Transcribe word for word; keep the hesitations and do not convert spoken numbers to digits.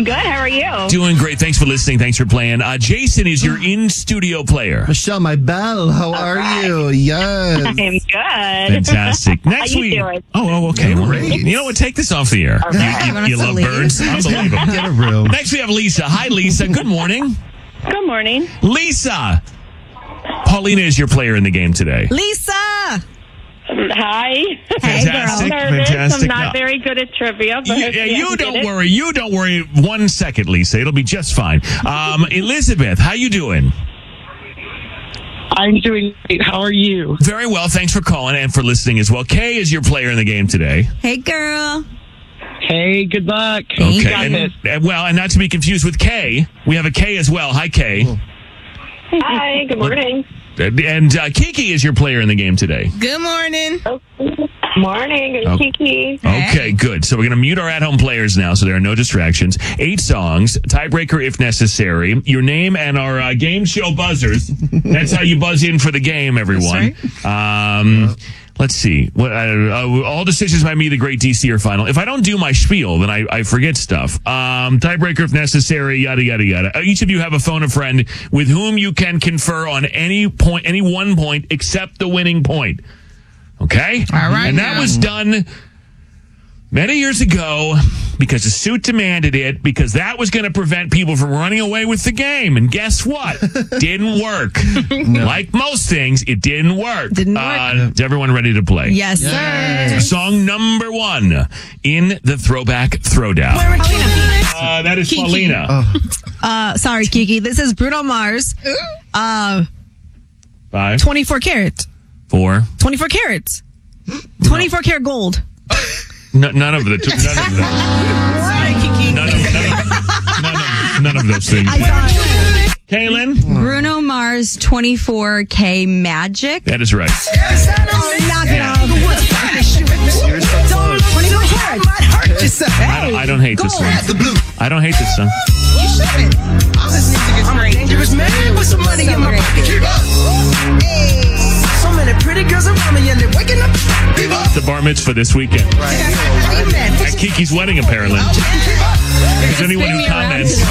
I'm good. How are you? Doing great. Thanks for listening. Thanks for playing. Uh, Jason is your in-studio player. Michelle, my belle, how are right. you? Yes. I'm good. Fantastic. Next How you week. doing? Oh, oh, okay. Well, Great. you know what? Take this off the air. Okay. You, you love birds. Unbelievable. Get a room. Next, we have Lisa. Hi, Lisa. Good morning. Good morning. Lisa. Paulina is your player in the game today. Lisa! Hi. Fantastic. I'm nervous. Fantastic. I'm not No. very good at trivia. But You, hopefully I you can don't get it. worry. You don't worry one second, Lisa. It'll be just fine. Um, Elizabeth, how you doing? I'm doing great. How are you? Very well. Thanks for calling and for listening as well. Kay is your player in the game today. Hey, girl. Hey, good luck. Okay. Got And, it. and- well, and not to be confused with Kay, we have a Kay as well. Hi, Kay. Hi. Good morning. And uh, Kiki is your player in the game today. Good morning. Morning. It's Oh. Kiki. Okay, good. So we're going to mute our at-home players now so there are no distractions. Eight songs, tiebreaker if necessary, your name and our uh, game show buzzers. That's how you buzz in for the game, everyone. Um, let's see. What, uh, uh, all decisions by me, the great D C are final. If I don't do my spiel, then I, I forget stuff. Um, tiebreaker if necessary, yada, yada, yada. Uh, Each of you have a phone a friend with whom you can confer on any point, any one point except the winning point. Okay? All right. And that now. was done many years ago because the suit demanded it, because that was going to prevent people from running away with the game. And guess what? Didn't work. Like most things, it didn't work. Didn't work. Uh, is everyone ready to play? Yes, sir. Song number one in the Throwback Throwdown. Uh, that is Kiki. Paulina. Uh, sorry, Kiki. This is Bruno Mars. Uh, Five, twenty-four karat. four. twenty-four carats. twenty-four karat gold. No, none of the. None of the. Sorry, Kiki. None of, none, of, none, of, none of those things. Kaylin? Bruno Mars twenty-four K Magic. That is right. Oh, knock it off. twenty-four carats. I don't, I don't hate this one. I don't hate this song. You shouldn't. This music is great. Dangerous man with some money in my pocket. Keep up. So many pretty girls around me and they're waking up. Keep up. It's the bar mitzvah this weekend. At Kiki's wedding, apparently. Is anyone who comments